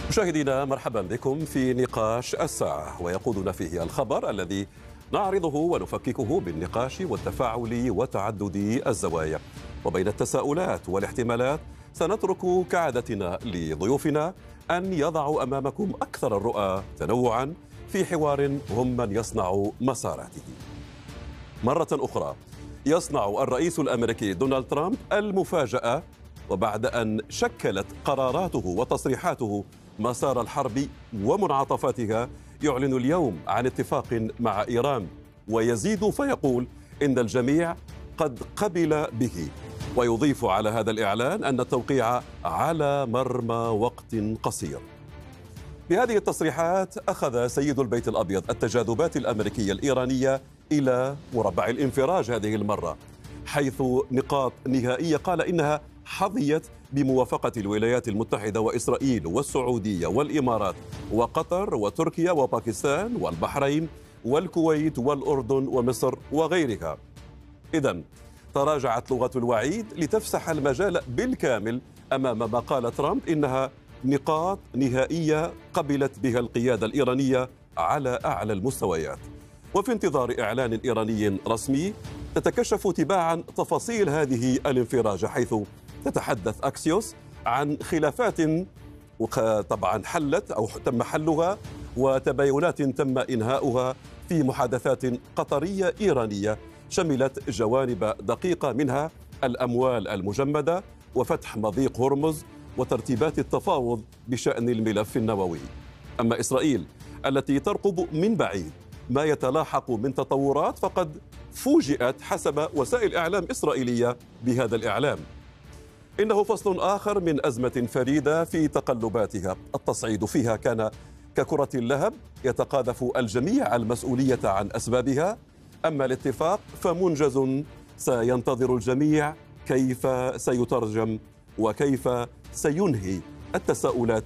مشاهدينا مرحبا بكم في نقاش الساعة، ويقودنا فيه الخبر الذي نعرضه ونفككه بالنقاش والتفاعل وتعدد الزوايا. وبين التساؤلات والاحتمالات سنترك كعادتنا لضيوفنا أن يضعوا أمامكم أكثر الرؤى تنوعا في حوار هم من يصنع مساراته. مرة أخرى يصنع الرئيس الأمريكي دونالد ترامب المفاجأة، وبعد أن شكلت قراراته وتصريحاته مسار الحرب ومنعطفاتها يعلن اليوم عن اتفاق مع إيران، ويزيد فيقول إن الجميع قد قبل به، ويضيف على هذا الإعلان أن التوقيع على مرمى وقت قصير. بهذه التصريحات أخذ سيد البيت الأبيض التجاذبات الأمريكية الإيرانية إلى مربع الانفراج هذه المرة، حيث نقاط نهائية قال إنها حظيت بموافقة الولايات المتحدة وإسرائيل والسعودية والإمارات وقطر وتركيا وباكستان والبحرين والكويت والأردن ومصر وغيرها. إذن تراجعت لغة الوعيد لتفسح المجال بالكامل أمام ما قال ترامب إنها نقاط نهائية قبلت بها القيادة الإيرانية على أعلى المستويات. وفي انتظار إعلان إيراني رسمي تتكشف تباعا تفاصيل هذه الانفراجة، حيث تتحدث أكسيوس عن خلافات طبعا حلت أو تم حلها وتباينات تم إنهاؤها في محادثات قطرية إيرانية شملت جوانب دقيقة، منها الأموال المجمدة وفتح مضيق هرمز وترتيبات التفاوض بشأن الملف النووي. أما إسرائيل التي ترقب من بعيد ما يتلاحق من تطورات فقد فوجئت حسب وسائل إعلام إسرائيلية بهذا الإعلام. إنه فصل آخر من أزمة فريدة في تقلباتها، التصعيد فيها كان ككرة اللهب يتقاذف الجميع المسؤولية عن أسبابها، أما الاتفاق فمنجز سينتظر الجميع كيف سيترجم وكيف سينهي التساؤلات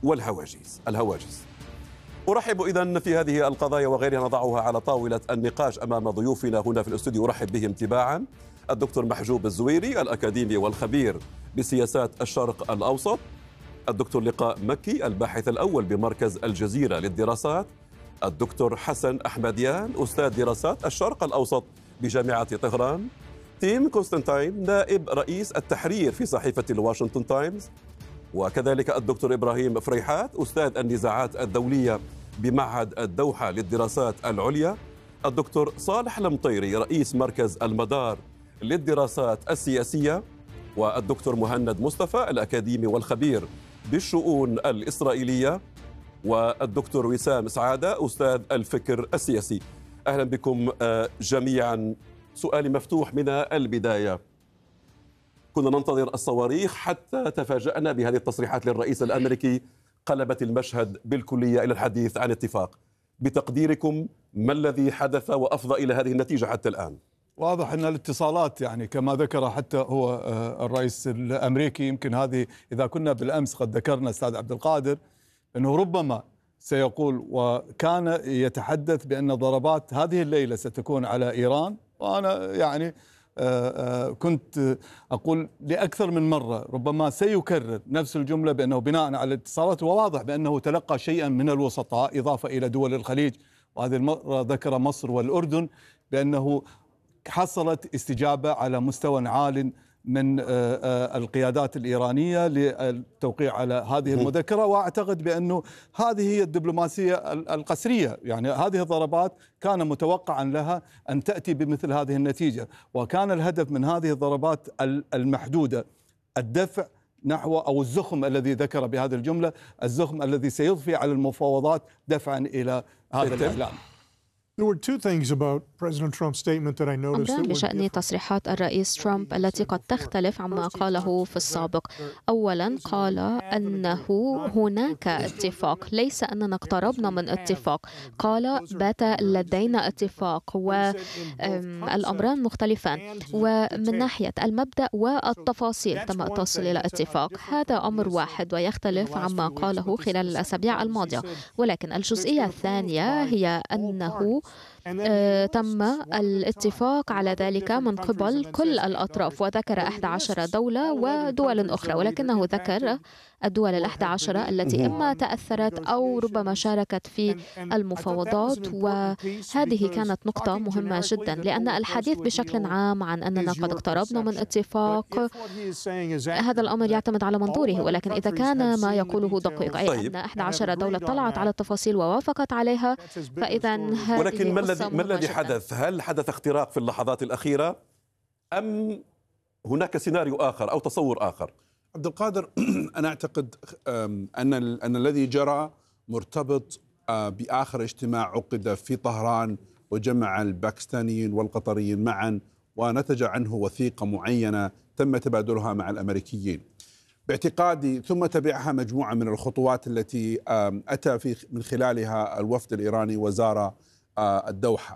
والهواجس. أرحب إذن في هذه القضايا وغيرها نضعها على طاولة النقاش أمام ضيوفنا هنا في الاستوديو. أرحب بهم تباعا: الدكتور محجوب الزويري الأكاديمي والخبير بسياسات الشرق الأوسط، الدكتور لقاء مكي الباحث الأول بمركز الجزيرة للدراسات، الدكتور حسن أحمديان أستاذ دراسات الشرق الأوسط بجامعة طهران، تيم كونستانتين نائب رئيس التحرير في صحيفة الواشنطن تايمز، وكذلك الدكتور إبراهيم فريحات أستاذ النزاعات الدولية بمعهد الدوحة للدراسات العليا، الدكتور صالح المطيري رئيس مركز المدار للدراسات السياسية، والدكتور مهند مصطفى الأكاديمي والخبير بالشؤون الإسرائيلية، والدكتور وسام سعادة أستاذ الفكر السياسي. أهلا بكم جميعا. سؤالي مفتوح من البداية: كنا ننتظر الصواريخ حتى تفاجأنا بهذه التصريحات للرئيس الأمريكي، قلبت المشهد بالكلية إلى الحديث عن اتفاق. بتقديركم ما الذي حدث وأفضى إلى هذه النتيجة حتى الآن؟ واضح أن الاتصالات يعني كما ذكر حتى هو الرئيس الأمريكي، يمكن هذه إذا كنا بالأمس قد ذكرنا أستاذ عبد القادر أنه ربما سيقول وكان يتحدث بأن ضربات هذه الليلة ستكون على إيران، وأنا يعني كنت أقول لأكثر من مرة ربما سيكرر نفس الجملة بأنه بناء على الاتصالات، وواضح بأنه تلقى شيئا من الوسطاء إضافة إلى دول الخليج، وهذه المرة ذكر مصر والأردن، بأنه حصلت استجابة على مستوى عال من القيادات الإيرانية للتوقيع على هذه المذكرة. وأعتقد بأنه هذه هي الدبلوماسية القسرية، يعني هذه الضربات كان متوقعا لها أن تأتي بمثل هذه النتيجة، وكان الهدف من هذه الضربات المحدودة الدفع نحو أو الزخم الذي ذكر بهذه الجملة، الزخم الذي سيضفي على المفاوضات دفعا إلى هذا الإعلان. أمران بشأن تصريحات الرئيس ترامب التي قد تختلف عما قاله في السابق. أولا قال أنه هناك اتفاق، ليس أننا اقتربنا من اتفاق، قال بات لدينا اتفاق، والأمران مختلفان، ومن ناحية المبدأ والتفاصيل تم التوصل إلى اتفاق. هذا أمر واحد ويختلف عما قاله خلال الأسابيع الماضية. ولكن الجزئية الثانية هي أنه تم الاتفاق على ذلك من قبل كل الأطراف، وذكر 11 دولة ودول أخرى، ولكنه ذكر الدول 11 التي إما تأثرت أو ربما شاركت في المفاوضات. وهذه كانت نقطة مهمة جدا، لأن الحديث بشكل عام عن أننا قد اقتربنا من اتفاق، هذا الأمر يعتمد على منظوره، ولكن إذا كان ما يقوله دقيق، أي أن 11 دولة طلعت على التفاصيل ووافقت عليها، فإذا ولكن ما الذي حدث؟ هل حدث اختراق في اللحظات الأخيرة أم هناك سيناريو آخر أو تصور آخر؟ عبد القادر، أنا أعتقد أن الذي جرى مرتبط بآخر اجتماع عقد في طهران وجمع الباكستانيين والقطريين معا، ونتج عنه وثيقة معينة تم تبادلها مع الأمريكيين باعتقادي، ثم تبعها مجموعة من الخطوات التي أتى من خلالها الوفد الإيراني وزار الدوحة.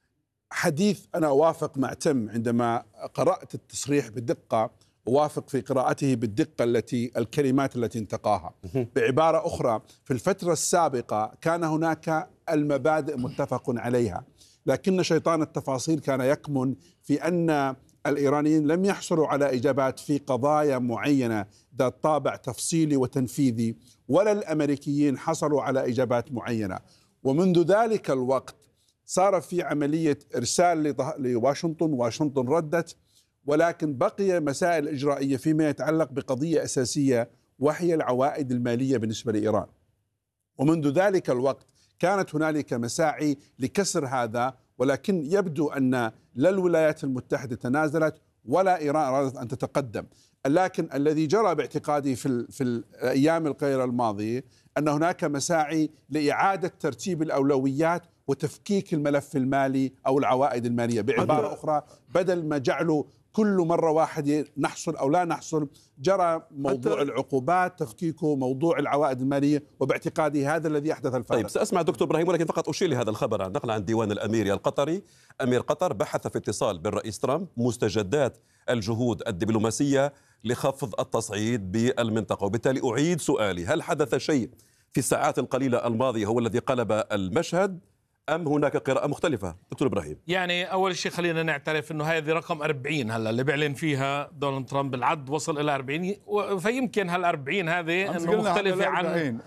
حديث أنا أوافق مع تم عندما قرأت التصريح بدقة، أوافق في قراءته بالدقة الكلمات التي انتقاها. بعبارة أخرى، في الفترة السابقة كان هناك المبادئ متفق عليها، لكن شيطان التفاصيل كان يكمن في أن الإيرانيين لم يحصلوا على إجابات في قضايا معينة ذات طابع تفصيلي وتنفيذي، ولا الأمريكيين حصلوا على إجابات معينة. ومنذ ذلك الوقت صار في عملية إرسال لواشنطن، واشنطن ردت، ولكن بقي مسائل إجرائية فيما يتعلق بقضية أساسية وهي العوائد المالية بالنسبة لإيران. ومنذ ذلك الوقت كانت هنالك مساعي لكسر هذا، ولكن يبدو أن لا الولايات المتحدة تنازلت ولا إيران أرادت أن تتقدم. لكن الذي جرى باعتقادي في الأيام القليلة الماضية أن هناك مساعي لإعادة ترتيب الأولويات وتفكيك الملف المالي أو العوائد المالية. بعبارة أخرى، بدل ما جعلوا كل مرة واحد نحصل أو لا نحصل، جرى موضوع العقوبات تفكيكه، موضوع العوائد المالية، وباعتقادي هذا الذي أحدث الفارق. طيب، سأسمع دكتور إبراهيم، ولكن فقط أشير لهذا الخبر عن نقل عن ديوان الأميري القطري. أمير قطر بحث في اتصال بالرئيس ترامب مستجدات الجهود الدبلوماسية لخفض التصعيد بالمنطقة، وبالتالي أعيد سؤالي: هل حدث شيء في الساعات القليلة الماضية هو الذي قلب المشهد، أم هناك قراءة مختلفة؟ دكتور إبراهيم. يعني أول شيء خلينا نعترف أنه هذه رقم 40 هلا اللي بيعلن فيها دونالد ترامب، العد وصل إلى 40، فيمكن هال40 هذه أنه مختلفة عن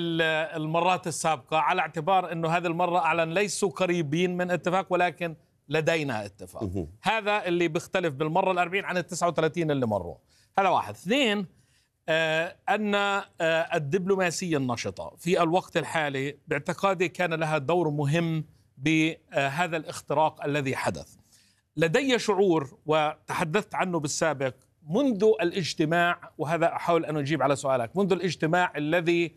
المرات السابقة، على اعتبار أنه هذه المرة أعلن ليسوا قريبين من اتفاق ولكن لدينا اتفاق. هذا اللي بيختلف بالمرة 40 عن 39 اللي مروا. هذا واحد. اثنين، أن الدبلوماسية النشطة في الوقت الحالي باعتقادي كان لها دور مهم بهذا الاختراق الذي حدث. لدي شعور وتحدثت عنه بالسابق منذ الاجتماع، وهذا أحاول أن أجيب على سؤالك، منذ الاجتماع الذي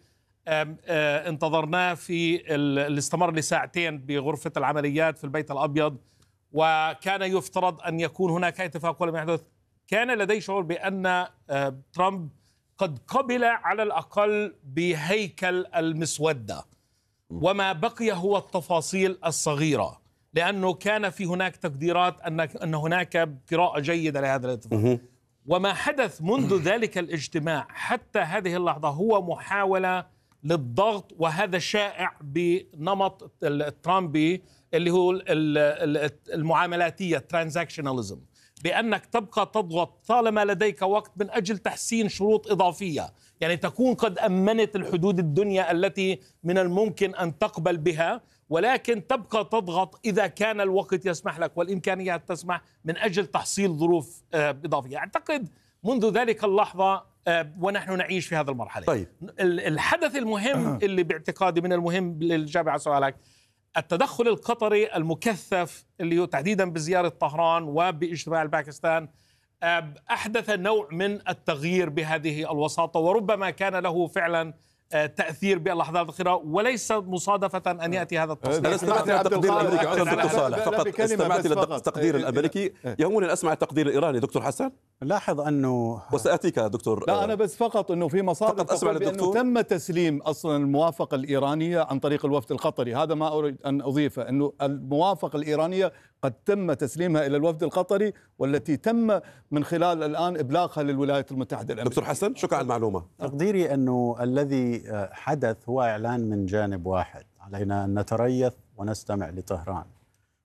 انتظرناه اللي استمر لساعتين بغرفة العمليات في البيت الأبيض، وكان يفترض أن يكون هناك اتفاق ولم يحدث. كان لدي شعور بأن ترامب قد قبل على الأقل بهيكل المسودة، وما بقي هو التفاصيل الصغيرة، لأنه كان في هناك تقديرات أن هناك قراءة جيدة لهذا الاتفاق. وما حدث منذ ذلك الاجتماع حتى هذه اللحظة هو محاولة للضغط، وهذا شائع بنمط الترامبي اللي هو المعاملاتية، ترانزاكشناليزم، بأنك تبقى تضغط طالما لديك وقت من أجل تحسين شروط إضافية، يعني تكون قد أمنت الحدود الدنيا التي من الممكن أن تقبل بها، ولكن تبقى تضغط إذا كان الوقت يسمح لك والإمكانيات تسمح من أجل تحصيل ظروف إضافية. أعتقد منذ ذلك اللحظة ونحن نعيش في هذه المرحلة. طيب. الحدث المهم اللي باعتقادي من المهم للإجابة على سؤالك، التدخل القطري المكثف اللي هو تحديدا بزيارة طهران وباجتماع الباكستان أحدث نوع من التغيير بهذه الوساطة، وربما كان له فعلا تأثير باللحظات الأخيرة، وليس مصادفة أن يأتي هذا التصريح. أنا استمعت إلى التقدير الأمريكي دكتور صالح، فقط استمعت إلى التقدير الأمريكي، يهمني أن أسمع التقدير الإيراني. دكتور حسن، لاحظ أنه وسأتيك دكتور. لا، أنا بس فقط أنه في مصادر تقول بأنه تم تسليم أصلا الموافقة الإيرانية عن طريق الوفد القطري. هذا ما أريد أن أضيفه، أنه الموافقة الإيرانية قد تم تسليمها إلى الوفد القطري، والتي تم من خلال الآن إبلاغها للولايات المتحدة الأمريكية. دكتور حسن، شكرا على المعلومة. تقديري أنه الذي حدث هو إعلان من جانب واحد، علينا أن نتريث ونستمع لطهران.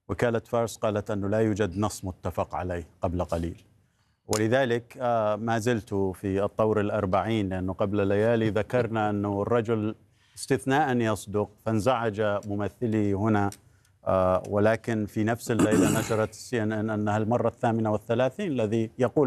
وكالة فارس قالت أنه لا يوجد نص متفق عليه قبل قليل. ولذلك ما زلت في الطور 40 لأنه قبل ليالي ذكرنا أنه الرجل استثناء يصدق، فانزعج ممثلي هنا، ولكن في نفس الليلة نشرت CNN أنها المرة 38 الذي يقول